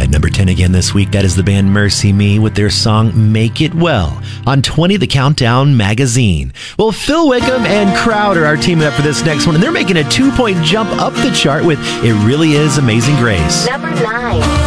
number 10 again this week. That is the band Mercy Me with their song Make It Well on 20, the Countdown Magazine. Well, Phil Wickham and Crowder are teaming up for this next one, and they're making a 2-point jump up the chart with It Really Is Amazing Grace. Number 9.